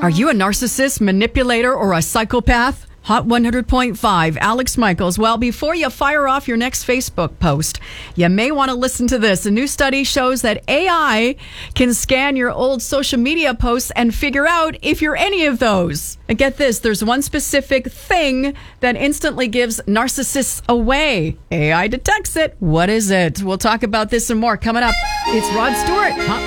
Are you a narcissist, manipulator, or a psychopath? Hot 100.5, Alex Michaels. Well, before you fire off your next Facebook post, you may want to listen to this. A new study shows that AI can scan your old social media posts and figure out if you're any of those. And get this, there's one specific thing that instantly gives narcissists away. AI detects it. What is it? We'll talk about this and more coming up. It's Rod Stewart.